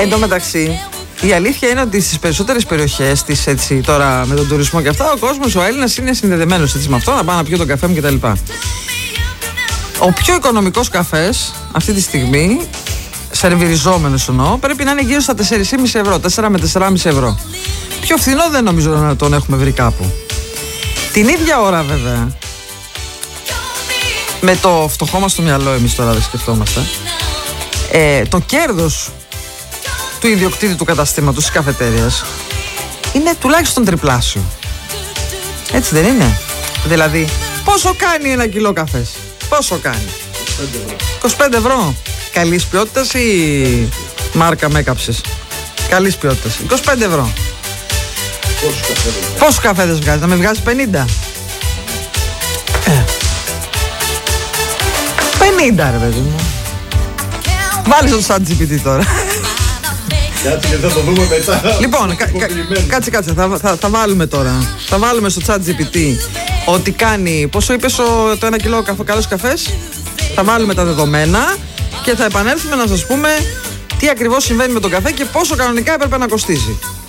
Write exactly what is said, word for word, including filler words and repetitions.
Εν τω μεταξύ, η αλήθεια είναι ότι στις περισσότερες περιοχές της, έτσι, τώρα με τον τουρισμό και αυτά, ο κόσμος, ο Έλληνας είναι συνδεδεμένος έτσι, με αυτό, να πάω να πιω τον καφέ μου κτλ. Ο πιο οικονομικός καφές αυτή τη στιγμή, σερβιριζόμενος εννοώ, πρέπει να είναι γύρω στα τέσσερα κόμμα πέντε ευρώ, τέσσερα με τέσσερα κόμμα πέντε ευρώ. Πιο φθηνό δεν νομίζω να τον έχουμε βρει κάπου. Την ίδια ώρα βέβαια, με το φτωχό μας στο μυαλό εμείς τώρα δεν σκεφτόμαστε, ε, το κέρδος του ιδιοκτήτη του καταστήματος, της καφετέριας, είναι τουλάχιστον τριπλάσιο. Έτσι δεν είναι? Δηλαδή, πόσο κάνει ένα κιλό καφές? Πόσο κάνει? είκοσι πέντε ευρώ. Καλής ποιότητας ή μάρκα με έκαψες? Καλής ποιότητας. είκοσι πέντε ευρώ. Πόσους καφέδες βγάζει? Να με βγάζει πενήντα? πενήντα ρε παιδί μου. Βάλεις το ChatGPT τώρα. Κάτσε και θα το δούμε μετά. Λοιπόν, κα, κα, κάτσε κάτσε, θα, θα, θα βάλουμε τώρα. Θα βάλουμε στο ChatGPT ότι κάνει, πόσο είπες ο, το ένα κιλό καφέ, καλός καφές. Θα βάλουμε τα δεδομένα και θα επανέλθουμε να σας πούμε τι ακριβώς συμβαίνει με τον καφέ και πόσο κανονικά έπρεπε να κοστίζει.